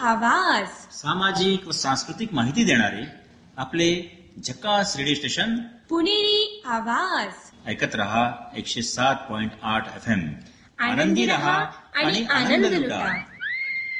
आवाज. सामाजिक व सांस्कृतिक माहिती देणारे आपले झकास रेडिओ स्टेशन पुणेरी आवाज. ऐकत रहा 107.8 FM. आनंदी रहा आणि आनंद लुटा.